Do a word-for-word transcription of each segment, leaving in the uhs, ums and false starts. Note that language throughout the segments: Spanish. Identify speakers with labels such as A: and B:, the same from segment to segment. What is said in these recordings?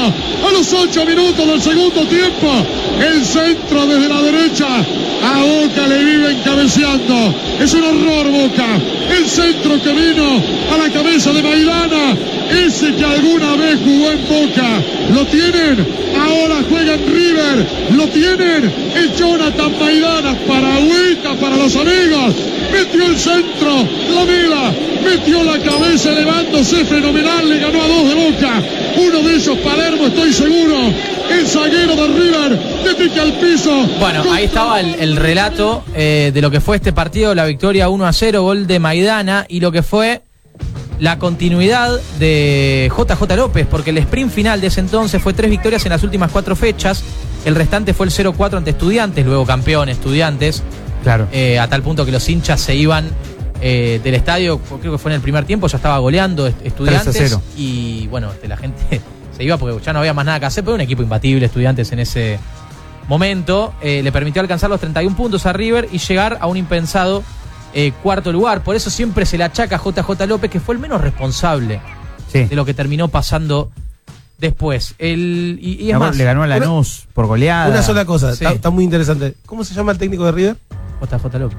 A: a los ocho minutos del segundo tiempo. El centro desde la derecha. A Boca le viven cabeceando. Es un horror Boca. El centro que vino a la cabeza de Maidana. Ese que alguna vez jugó en Boca. Lo tienen. Ahora juega en River. Lo tienen. Es Jonathan Maidana. Para Agüita, para los amigos. Metió el centro. La vela. Metió la cabeza elevándose fenomenal. Le ganó a dos de Boca. Uno de ellos Palermo, estoy seguro. El zaguero de River de pique al piso.
B: Bueno, ahí estaba el, el relato eh, de lo que fue este partido, la victoria uno a cero, gol de Maidana, y lo que fue la continuidad de J J López, porque el sprint final de ese entonces fue tres victorias en las últimas cuatro fechas. El restante fue el cero cuatro ante Estudiantes, luego campeón Estudiantes.
C: Claro.
B: Eh, a tal punto que los hinchas se iban eh, del estadio, creo que fue en el primer tiempo, ya estaba goleando Estudiantes.
C: tres a cero. Y
B: bueno, este, la gente se iba porque ya no había más nada que hacer, pero un equipo imbatible, Estudiantes en ese momento. Eh, le permitió alcanzar los treinta y un puntos a River y llegar a un impensado eh, cuarto lugar. Por eso siempre se le achaca a J J López, que fue el menos responsable sí. de lo que terminó pasando después. El, y, y es más,
C: le ganó a Lanús una, por goleada.
D: Una sola cosa,
B: sí.
D: está, está muy interesante. ¿Cómo se llama el técnico de River?
B: J J López.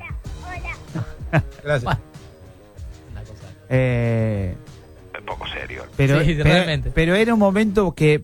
E: Hola, hola.
D: Gracias.
B: Bueno, una cosa.
C: Eh...
F: Un poco serio.
C: Pero,
B: sí,
C: pero,
B: realmente.
C: pero era un momento que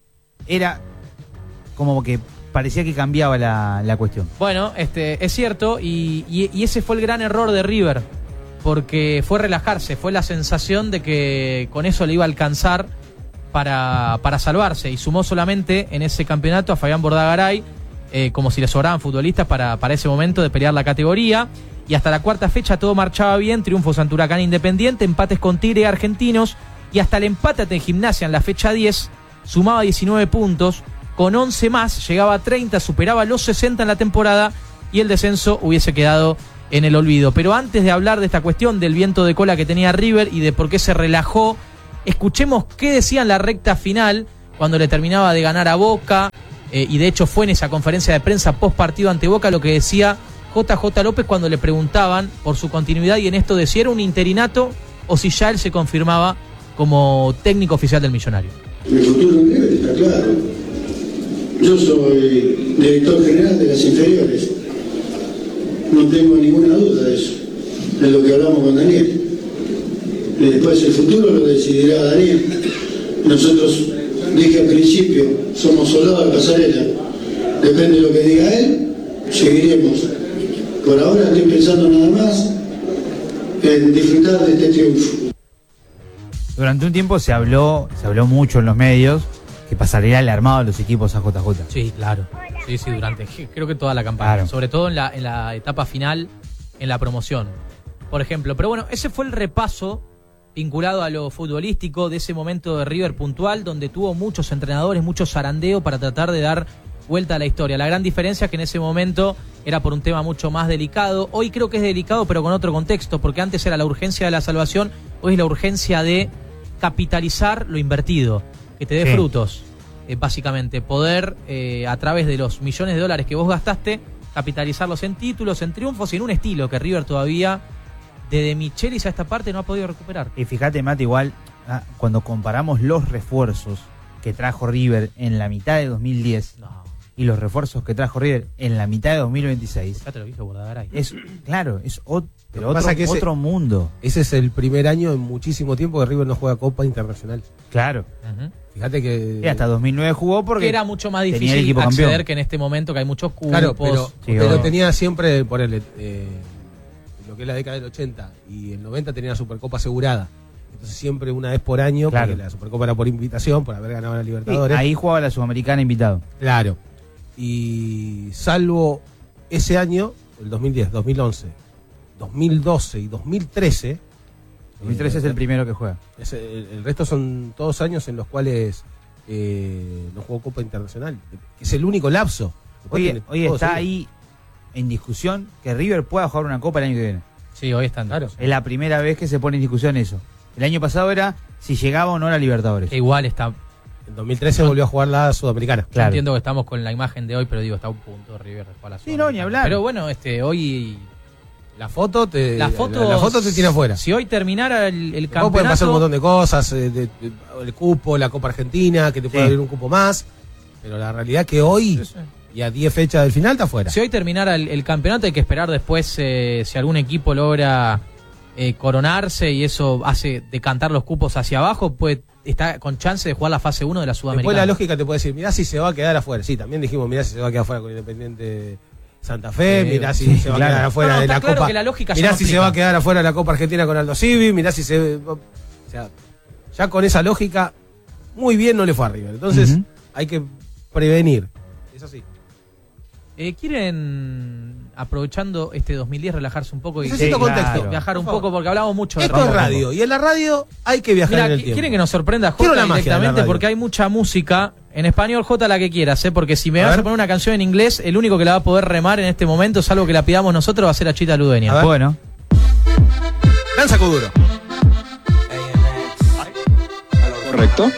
C: era como que parecía que cambiaba la, la cuestión.
B: Bueno, este es cierto, y, y, y ese fue el gran error de River, porque fue relajarse, fue la sensación de que con eso le iba a alcanzar para, para salvarse, y sumó solamente en ese campeonato a Fabián Bordagaray, eh, como si le sobraban futbolistas para, para ese momento de pelear la categoría. Y hasta la cuarta fecha todo marchaba bien, triunfos ante Huracán Independiente, empates con Tigre y Argentinos, y hasta el empate ante Gimnasia en la fecha diez sumaba diecinueve puntos, con once más llegaba a treinta, superaba los sesenta en la temporada y el descenso hubiese quedado en el olvido. Pero antes de hablar de esta cuestión del viento de cola que tenía River y de por qué se relajó, escuchemos qué decía en la recta final cuando le terminaba de ganar a Boca, eh, y de hecho fue en esa conferencia de prensa post partido ante Boca lo que decía J J López cuando le preguntaban por su continuidad y en esto de si era un interinato o si ya él se confirmaba como técnico oficial del Millonario.
G: Mi futuro en River está claro. Yo soy director general de las inferiores. No tengo ninguna duda de eso, de lo que hablamos con Daniel. Y después el futuro lo decidirá Daniel. Nosotros, dije al principio, somos soldados de pasarela. Depende de lo que diga él, seguiremos. Por ahora estoy pensando nada más en disfrutar de este triunfo.
C: Durante un tiempo se habló, se habló mucho en los medios que Pasarela le armaba a los equipos a J J.
B: Sí, claro. Sí, sí, durante creo que toda la campaña. Claro. Sobre todo en la, en la etapa final, en la promoción, por ejemplo. Pero bueno, ese fue el repaso vinculado a lo futbolístico de ese momento de River puntual, donde tuvo muchos entrenadores, mucho zarandeo para tratar de dar vuelta a la historia. La gran diferencia es que en ese momento era por un tema mucho más delicado. Hoy creo que es delicado, pero con otro contexto, porque antes era la urgencia de la salvación, hoy es la urgencia de capitalizar lo invertido, que te dé sí. frutos, eh, básicamente. Poder, eh, a través de los millones de dólares que vos gastaste, capitalizarlos en títulos, en triunfos y en un estilo que River todavía, desde Michelis a esta parte, no ha podido recuperar.
C: Y fíjate, Mate, igual, ah, cuando comparamos los refuerzos que trajo River en la mitad de dos mil diez... No. Y los refuerzos que trajo River en la mitad de dos mil veintiséis.
B: Ya te lo dije, Bordagaray.
C: Es, claro, es ot, pero otro,
D: que ese,
C: otro mundo.
D: Ese es el primer año en muchísimo tiempo que River no juega Copa Internacional.
C: Claro.
D: Uh-huh. Fíjate que...
C: Y hasta dos mil nueve jugó porque...
B: Que era mucho más difícil acceder campeón. Que en este momento que hay muchos cupos.
D: Claro, pero,
C: sí,
D: pero
C: oh.
D: tenía siempre, por el, eh, lo que es la década del ochenta y el noventa tenía la Supercopa asegurada. Entonces siempre una vez por año, claro. Porque la Supercopa era por invitación, por haber ganado la Libertadores.
C: Sí, ahí jugaba la Sudamericana invitado.
D: Claro. Y salvo ese año, el dos mil diez, dos mil once, dos mil doce y dos mil trece...
C: dos mil trece eh, es el primero que juega.
D: Es el, el resto son todos años en los cuales eh, no jugó Copa Internacional. Es el único lapso.
C: Oye, hoy está ahí en discusión que River pueda jugar una Copa el año que viene.
B: Sí, hoy están. Claro.
C: Es la primera vez que se pone en discusión eso. El año pasado era si llegaba o no a la Libertadores.
B: Que igual está...
D: En dos mil trece no, volvió a jugar la Sudamericana.
B: Claro. Entiendo que estamos con la imagen de hoy, pero digo, está a un punto River.
C: Sí, no, ni hablar.
B: Pero bueno, este hoy
D: La foto te,
B: La foto,
D: la, la foto te tira afuera.
B: Si hoy terminara el, el campeonato...
D: Pueden pasar un montón de cosas, eh, de, de, el cupo, la Copa Argentina, que te puede
C: Sí.
D: abrir un cupo más, pero la realidad es que hoy,
B: Sí, sí.
D: y a diez fechas del final, está afuera.
B: Si hoy terminara el, el campeonato, hay que esperar después eh, si algún equipo logra eh, coronarse y eso hace decantar los cupos hacia abajo, puede está con chance de jugar la fase uno de la
D: Después
B: Sudamericana.
D: la lógica te puede decir, mirá si se va a quedar afuera. Sí, también dijimos, mirá si se va a quedar afuera con Independiente Santa Fe,
B: Sí,
D: mirá si
C: sí,
D: se va
C: claro.
D: a quedar afuera
B: No, no,
D: de
B: está
D: la
B: claro
D: Copa.
B: que la lógica ya
D: Mirá
B: no
D: si se
B: aplica.
D: va a quedar afuera de la Copa Argentina con Aldo Civi, mirá si se... O sea, ya con esa lógica, muy bien no le fue a River. Entonces,
C: Ujú.
D: hay que prevenir. Es así.
B: Eh, ¿Quieren, aprovechando este dos mil diez, relajarse un poco y
D: Necesito
C: Sí,
D: contexto.
C: claro.
B: viajar un
D: Por favor.
B: poco? Porque hablamos mucho de
D: Esto es
B: rock.
D: radio, y en la radio hay que viajar
B: Mira,
D: en el
B: qui-
D: tiempo.
B: quieren que nos sorprenda
D: Quiero
B: Jota
D: la magia de la
B: directamente
D: radio.
B: porque hay mucha música. En español, Jota, la que quieras, ¿eh? Porque si me
D: A
B: vas
D: ver.
B: a poner una canción en inglés, el único que la va a poder remar en este momento, salvo que la pidamos nosotros, va a ser a Chita Ludeña.
D: A ver.
C: Bueno,
D: Dan Sacuduro.
F: Correcto.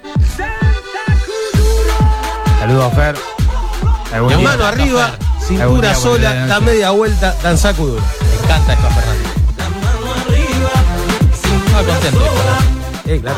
C: saludos a Fer. Algún
D: La
C: día-
D: mano arriba,
C: Algún
D: cintura
C: día
D: sola,
C: volveré a
D: da
C: noche.
D: media vuelta, Dan Sacuduro.
B: Me encanta esto, Fernando. Estaba contento.
D: Eh, claro.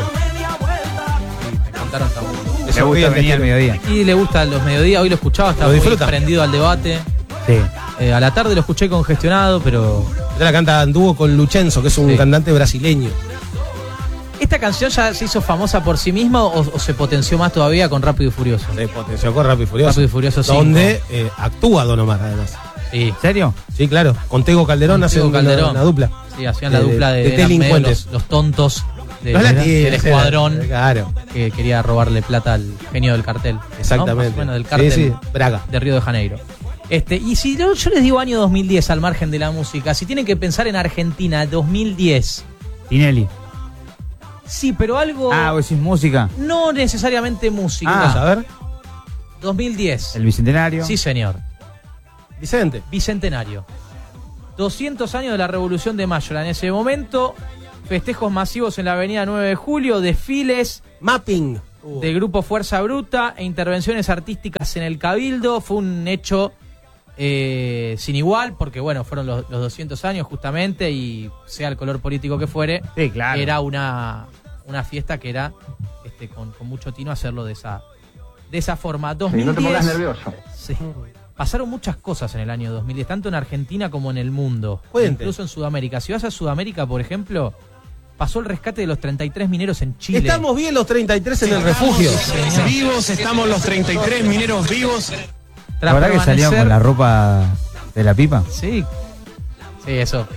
B: Me contaron esta música.
C: Le gusta venir al mediodía.
B: Y le gustan los mediodías, hoy lo escuchaba, estaba
D: ¿Lo
B: muy
D: disfruta?
B: prendido al debate.
C: Sí.
B: Eh, a la tarde lo escuché congestionado, pero
D: Esta la canta en dúo con Luchenzo, que es un
B: Sí.
D: cantante brasileño.
B: ¿esta canción ya se hizo famosa por sí misma o, o se potenció más todavía con Rápido y Furioso?
D: Se potenció con Rápido y Furioso.
B: Rápido y Furioso cinco.
D: Donde eh, actúa Don Omar, además.
B: Sí,
C: ¿En serio?
D: Sí, claro. Con Tego Calderón
B: Con
D: hace
B: Tego
D: una,
B: Calderón.
D: una dupla.
B: sí, hacían la
D: De-
B: dupla de,
D: de
B: eran medio
D: delincuentes.
B: los, los tontos de-
D: Los
B: del
D: latinos,
B: escuadrón
D: Claro,
B: que quería robarle plata al genio del cartel. ¿no?
D: exactamente.
B: Más o menos del cartel
D: Sí, sí, Braga.
B: de Río de Janeiro. Este, y si yo, yo les digo año dos mil diez al margen de la música, si tienen que pensar en Argentina dos mil diez,
C: Tinelli.
B: sí, pero algo
C: Ah, vos decís música.
B: no necesariamente música.
C: Ah.
D: Vamos a ver.
B: dos mil diez.
C: El Bicentenario.
B: Sí, señor.
D: Vicente.
B: Bicentenario. doscientos años de la Revolución de Mayo. En ese momento, festejos masivos en la avenida nueve de julio, desfiles
D: Mapping. Uh,
B: de Grupo Fuerza Bruta e intervenciones artísticas en el Cabildo. Fue un hecho eh, sin igual, porque bueno, fueron los, los doscientos años justamente, y sea el color político que fuere,
C: Sí, claro.
B: era una, una fiesta que era este, con, con mucho tino hacerlo de esa, de esa forma. dos mil diez,
F: no te pongas nervioso.
B: sí. Pasaron muchas cosas en el año dos mil diez, tanto en Argentina como en el mundo,
D: Cuente.
B: incluso en Sudamérica. Si vas a Sudamérica, por ejemplo, pasó el rescate de los treinta y tres mineros en Chile.
D: Estamos bien los treinta y tres en el refugio.
H: Vivos, estamos los treinta y tres mineros vivos.
C: ¿La verdad que salieron con la ropa de la pipa?
B: Sí, sí, eso.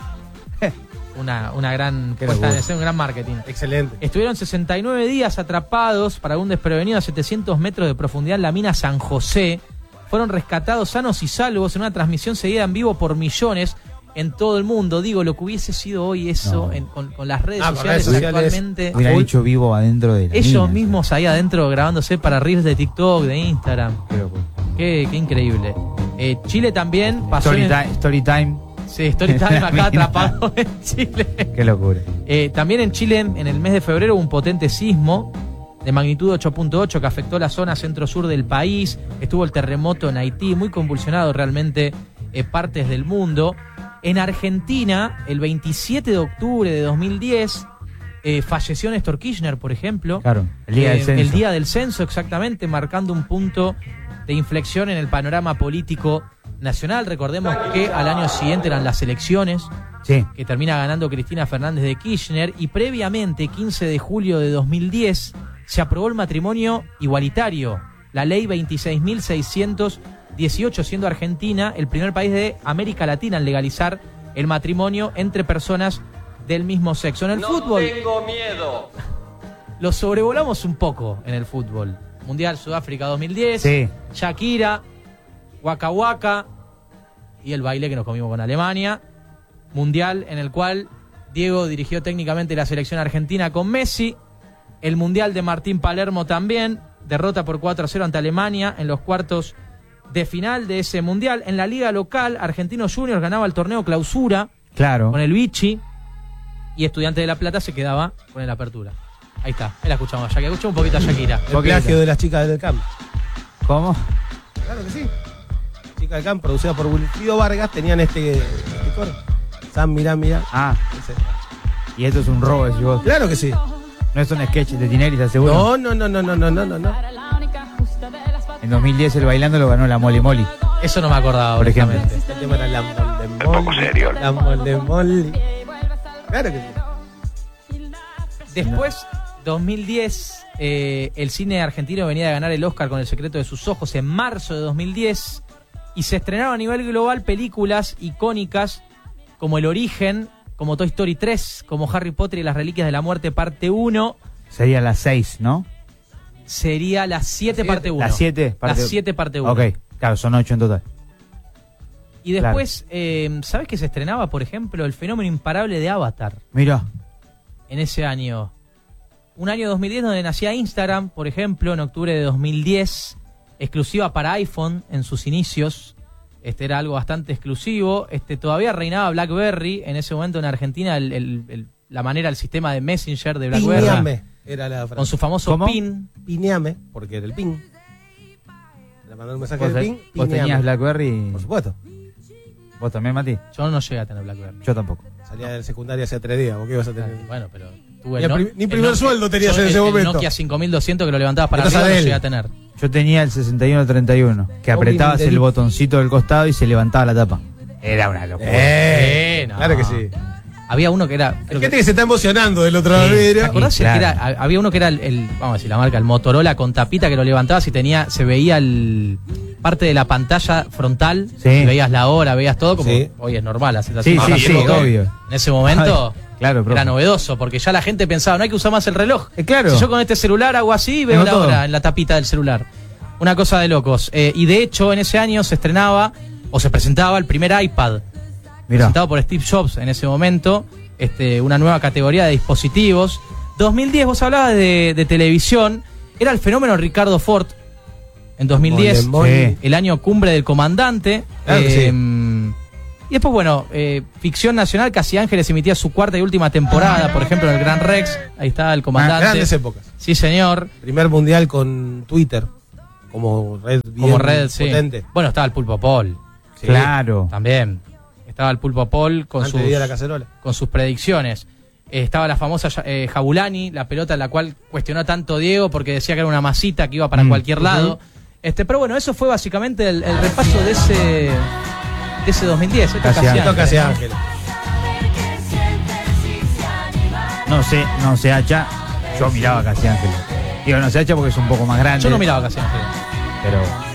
B: Una, una gran
D: Qué
B: puesta en
D: locura.
B: escena, un gran marketing.
D: Excelente.
B: Estuvieron sesenta y nueve días atrapados para un desprevenido a setecientos metros de profundidad en la mina San José. Fueron rescatados sanos y salvos en una transmisión seguida en vivo por millones en todo el mundo. Digo, lo que hubiese sido hoy eso
C: No.
B: en- con, con las redes
D: Ah, con
B: sociales
D: redes sociales.
B: actualmente.
C: Hubieran
B: Hoy,
C: hecho vivo adentro de la
B: ellos
C: mina.
B: mismos ahí adentro grabándose para reels de TikTok, de Instagram.
C: Qué locura.
B: Qué, qué increíble. Eh, Chile también pasó
C: Story
B: en-
C: time, story time.
B: Sí, Story Time acá
C: Mina.
B: atrapado en Chile.
C: Qué locura.
B: Eh, también en Chile, en el mes de febrero, hubo un potente sismo de magnitud ocho punto ocho que afectó la zona centro-sur del país. Estuvo el terremoto en Haití, muy convulsionado realmente eh, partes del mundo. En Argentina, el veintisiete de octubre de dos mil diez, eh, falleció Néstor Kirchner, por ejemplo.
C: Claro, el día
B: Eh,
C: del censo.
B: El día del censo, exactamente, marcando un punto de inflexión en el panorama político nacional. Recordemos que al año siguiente eran las elecciones,
C: Sí.
B: que termina ganando Cristina Fernández de Kirchner, y previamente, quince de julio de dos mil diez, se aprobó el matrimonio igualitario, la ley veintiséis mil seiscientos dieciocho, siendo Argentina el primer país de América Latina en legalizar el matrimonio entre personas del mismo sexo. En el fútbol
I: tengo miedo.
B: lo sobrevolamos un poco en el fútbol. Mundial Sudáfrica dos mil diez,
C: Sí.
B: Shakira, Waka Waka y el baile que nos comimos con Alemania. Mundial en el cual Diego dirigió técnicamente la selección argentina con Messi. El Mundial de Martín Palermo también. Derrota por cuatro a cero ante Alemania en los cuartos de final de ese Mundial. En la liga local, Argentinos Juniors ganaba el torneo Clausura
C: Claro.
B: con el Vichy. Y Estudiantes de La Plata se quedaba con el Apertura. Ahí está, ahí la escuchamos a Shakira. Escuchamos un poquito a Shakira.
D: El plagio de las chicas del camp.
C: ¿Cómo?
D: Claro que sí. Chica del camp, producida por Wilfrido Vargas, tenían este, este coro. San, mirá, mirá.
C: Ah,
D: Ese.
C: y esto es un robo, decís vos.
D: Claro que sí.
C: No es un sketch de Tinelli, ¿estás seguro?
D: No, no, no, no, no, no, no, no.
C: En dos mil diez el bailando lo ganó la Molly Molly.
B: Eso no me acordaba,
C: Por ejemplo.
B: honestamente.
D: El tema era la Molly. La Molly Molly. Claro que sí.
B: Después, dos mil diez, eh, el cine argentino venía de ganar el Oscar con El secreto de sus ojos en marzo de dos mil diez y se estrenaron a nivel global películas icónicas como El Origen, como Toy Story tres, como Harry Potter y las Reliquias de la Muerte parte uno.
C: Sería las seis, ¿no?
B: Sería las siete parte uno.
C: Las siete parte
B: Las siete parte uno.
C: Ok, claro, son ocho en total.
B: Y después, eh, ¿sabes que se estrenaba, por ejemplo, El fenómeno imparable de Avatar?
C: Mira,
B: En ese año. Un año dos mil diez donde nacía Instagram, por ejemplo, en octubre de dos mil diez, exclusiva para iPhone en sus inicios. Este era algo bastante exclusivo. Este todavía reinaba BlackBerry en ese momento en Argentina, el, el, el, la manera, el sistema de Messenger de BlackBerry.
D: Piñame era la frase.
B: Con su famoso
C: ¿Cómo?
B: PIN.
D: Piñame, porque era el pin. Le mandó un mensaje
C: vos,
D: del pin.
C: vos
D: piñame.
C: tenías BlackBerry.
D: Por supuesto.
C: ¿Vos también, Mati?
B: Yo no llegué a tener BlackBerry.
C: Yo tampoco.
D: Salía del secundario hace tres días. ¿Vos qué ibas a tener?
B: Bueno, pero tuve
D: Ni
B: el no-
D: pri- ni
B: el
D: primer
B: Nokia-
D: sueldo tenías
B: yo
D: en ese
B: el-
D: momento.
B: El Nokia cinco mil doscientos que lo levantabas para
D: Estás
B: arriba no
D: a él.
B: llegué a tener.
C: Yo tenía el sesenta y uno treinta y uno, que apretabas
D: Obligated.
C: el botoncito del costado y se levantaba la tapa. Era una locura.
D: Eh,
B: Eh, no.
D: Claro que sí.
B: Había uno que era...
D: Hay
B: creo
D: gente
B: que-
D: que se está emocionando del otro lado del
B: ¿Te
D: vidrio.
B: acordás
C: Sí,
B: el que
C: claro.
B: era, ha- había uno que era el, el- vamos a decir la marca, el Motorola con tapita que lo levantabas y tenía, se veía el parte de la pantalla frontal,
C: Sí.
B: y veías la hora, veías todo como
D: Sí.
B: hoy es normal, haces
C: Sí,
B: así.
C: sí,
B: Ah,
C: sí,
B: porque
C: obvio.
B: En ese momento
C: Ay, claro, profe.
B: era novedoso, porque ya la gente pensaba, no hay que usar más el reloj.
C: Eh, claro.
B: Si yo con este celular hago así, veo
C: Tengo
B: la
C: todo.
B: hora en la tapita del celular. Una cosa de locos. Eh, y de hecho, en ese año se estrenaba o se presentaba el primer iPad.
C: Mirá.
B: Presentado por Steve Jobs en ese momento, este, una nueva categoría de dispositivos. dos mil diez, vos hablabas de, de televisión, era el fenómeno Ricardo Ford. En dos mil diez,
D: Mole,
C: mole.
B: el año cumbre del comandante.
D: Claro que
B: eh, Y después, bueno, eh, Ficción Nacional, Casi Ángeles emitía su cuarta y última temporada, por ejemplo, en el Gran Rex. Ahí está el comandante.
D: Grandes épocas.
B: Sí, señor.
D: Primer mundial con Twitter. Como red bien
B: Como red, sí.
D: potente.
B: Bueno, estaba el Pulpo Paul.
D: Sí.
C: Claro.
B: También. Estaba el Pulpo Paul con
D: Antes
B: sus,
D: de ir a la cacerola.
B: con sus predicciones. Eh, estaba la famosa eh, Jabulani, la pelota en la cual cuestionó tanto Diego porque decía que era una masita que iba para
C: Mm.
B: cualquier lado. Este, pero bueno, eso fue básicamente el, el repaso de ese de ese dos mil diez. Esto
C: Casi
B: casi
C: Ángeles.
D: Esto
B: Ángeles.
D: casi Ángeles.
C: No sé, no sé, Hacha. Yo miraba Casi Ángeles. Digo, no sé, Hacha porque es un poco más grande.
B: Yo no miraba Casi Ángeles.
C: Pero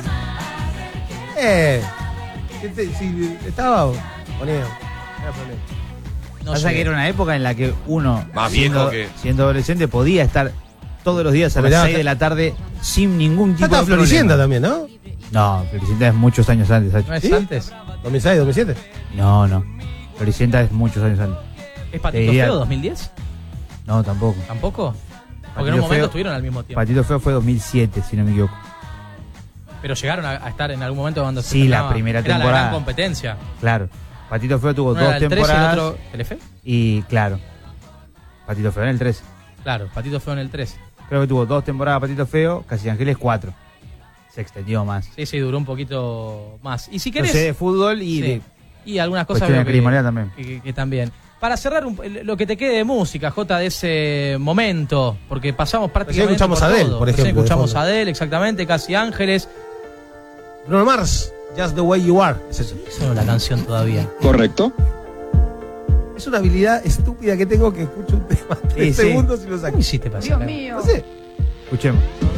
D: Eh. Si, te- si estaba. Ponía. No era problema.
B: No
C: pasa
B: llegué.
C: que era una época en la que uno,
H: Más
C: siendo,
H: viejo que-
C: siendo adolescente, podía estar todos los días a las
D: Mirá,
C: seis de la tarde sin ningún
D: Ya
C: tipo
D: estaba
C: de
D: Floricienta
C: problema.
D: también, ¿no?
C: No, Floricienta es muchos años antes, Hacha.
B: ¿No es
D: ¿Sí?
B: antes?
D: dos mil seis, dos mil siete.
C: No, no. Floricienta es muchos años antes.
B: ¿Es Patito
C: Te diría-
B: Feo dos mil diez?
C: No, tampoco.
B: ¿Tampoco? Porque
C: Patito
B: en un momento
C: Feo-
B: estuvieron al mismo tiempo.
C: Patito Feo fue dos mil siete, si no me equivoco.
B: Pero llegaron a, a estar en algún momento cuando se
C: Sí, la
B: estrenaba.
C: primera
B: Era la
C: temporada.
B: gran competencia.
C: Claro. Patito Feo tuvo
B: Uno
C: dos
B: era el trece y el
C: temporadas.
B: otro Telefe.
C: Y claro. Patito Feo en el trece.
B: Claro, Patito Feo en el trece.
C: Creo que tuvo dos temporadas Patito Feo, Casi Ángeles cuatro. Se extendió más.
B: Sí, sí, duró un poquito más. Y si
C: No
B: querés...
C: sé de fútbol y
B: sí.
C: de
B: Y algunas cosas
C: cuestiones
B: veo
C: de criminalidad también.
B: que, que- que también. Para cerrar un- lo que te quede de música, Jota, de ese momento, porque pasamos prácticamente
D: escuchamos
B: por
D: a Adele,
B: todo.
D: por
B: Recién
D: ejemplo, de
B: escuchamos
D: fondo.
B: a Adele, exactamente, Casi Ángeles.
D: Bruno Mars, Just the Way You Are. Es eso.
B: Eso no es la canción todavía.
F: Correcto.
D: Es una habilidad estúpida que tengo que escucho un tema tres
C: Sí, sí.
D: segundos y lo saco.
B: ¿Cómo hiciste para
I: Dios
B: sacar?
I: mío.
D: No sé.
C: Escuchemos.